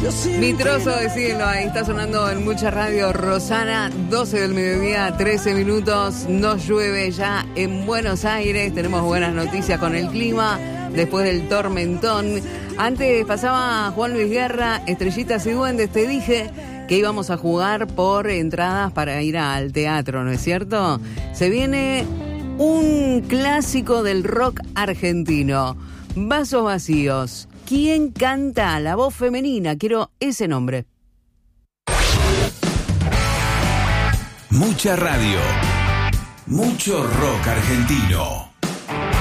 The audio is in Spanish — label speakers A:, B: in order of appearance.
A: Mi trozo de cielo, ahí está sonando en mucha radio. Rosana, 12 del mediodía, 13 minutos. No llueve ya en Buenos Aires. Tenemos buenas noticias con el clima después del tormentón. Antes pasaba Juan Luis Guerra, Estrellitas y Duendes. Te dije que íbamos a jugar por entradas para ir al teatro, ¿no es cierto? Se viene un clásico del rock argentino, Vasos Vacíos. ¿Quién canta la voz femenina? Quiero ese nombre.
B: Mucha radio, mucho rock argentino.